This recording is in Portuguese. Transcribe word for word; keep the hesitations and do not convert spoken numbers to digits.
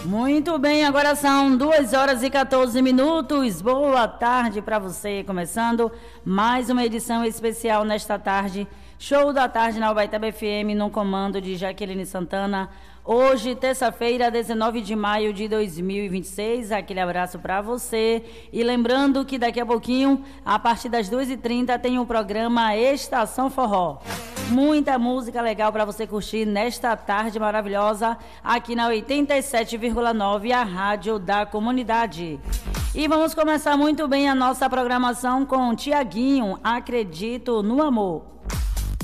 Muito bem, agora são duas horas e quatorze minutos. Boa tarde para você, começando mais uma edição especial nesta tarde. Show da tarde na Ubaitaba F M, no comando de Jaqueline Santana. Hoje, terça-feira, dezenove de maio de dois mil e vinte e seis. Aquele abraço para você. E lembrando que daqui a pouquinho, a partir das duas e trinta, tem o programa Estação Forró. Muita música legal para você curtir nesta tarde maravilhosa aqui na oitenta e sete vírgula nove, a rádio da comunidade. E vamos começar muito bem a nossa programação com Tiaguinho, Acredito no Amor.